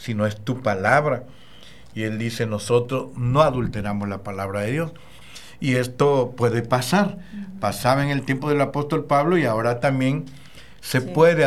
sino es tu palabra. Y él dice, nosotros no adulteramos la palabra de Dios. Y esto puede pasar. Pasaba en el tiempo del apóstol Pablo y ahora también se puede